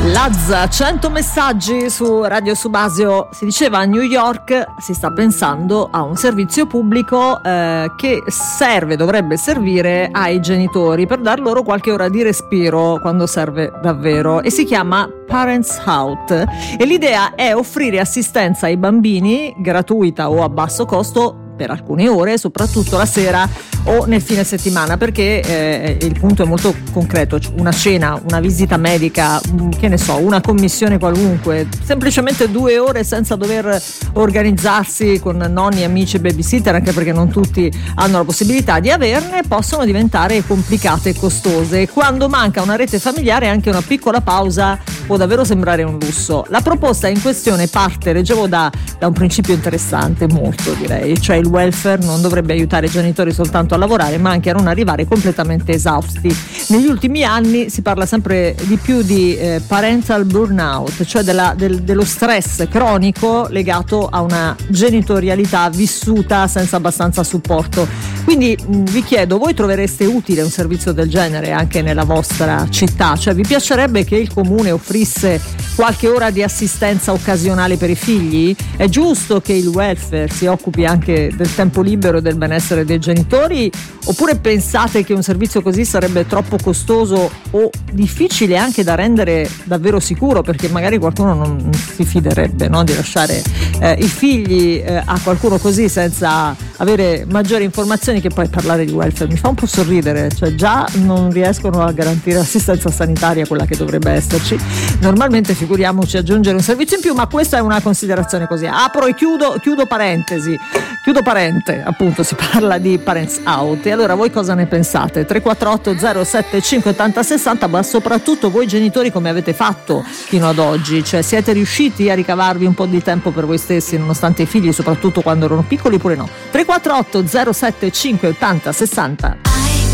Lazza, 100 messaggi su Radio Subasio. Si diceva a New York si sta pensando a un servizio pubblico che dovrebbe servire ai genitori per dar loro qualche ora di respiro quando serve davvero, e si chiama Parents Out, e l'idea è offrire assistenza ai bambini gratuita o a basso costo per alcune ore, soprattutto la sera o nel fine settimana, perché il punto è molto concreto: una cena, una visita medica, che ne so, una commissione qualunque, semplicemente 2 ore senza dover organizzarsi con nonni, amici e babysitter, anche perché non tutti hanno la possibilità di averne, possono diventare complicate e costose. Quando manca una rete familiare, anche una piccola pausa può davvero sembrare un lusso. La proposta in questione leggevo da un principio interessante, molto direi, cioè il welfare non dovrebbe aiutare i genitori soltanto a lavorare, ma anche a non arrivare completamente esausti. Negli ultimi anni si parla sempre di più di parental burnout, cioè dello stress cronico legato a una genitorialità vissuta senza abbastanza supporto. Quindi vi chiedo, voi trovereste utile un servizio del genere anche nella vostra città? Cioè, vi piacerebbe che il comune offrisse qualche ora di assistenza occasionale per i figli? È giusto che il welfare si occupi anche del tempo libero e del benessere dei genitori? Oppure pensate che un servizio così sarebbe troppo costoso o difficile anche da rendere davvero sicuro, perché magari qualcuno non si fiderebbe, no, di lasciare i figli a qualcuno così senza avere maggiori informazioni? Che poi parlare di welfare mi fa un po' sorridere, cioè già non riescono a garantire assistenza sanitaria, quella che dovrebbe esserci normalmente, figuriamoci aggiungere un servizio in più. Ma questa è una considerazione così, apro e chiudo parentesi, appunto si parla di Parents Out. E allora voi cosa ne pensate? 348 075 80 60, ma soprattutto voi genitori come avete fatto fino ad oggi? Cioè, siete riusciti a ricavarvi un po' di tempo per voi stessi nonostante i figli, soprattutto quando erano piccoli, oppure no? 348 075 80 60.